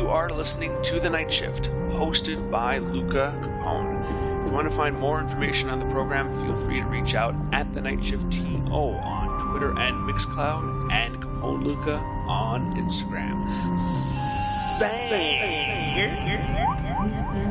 You are listening to The Night Shift, hosted by Luca Capone. If you want to find more information on the program, feel free to reach out at The Night Shift TO on Twitter and Mixcloud, and Capone Luca on Instagram. Bang!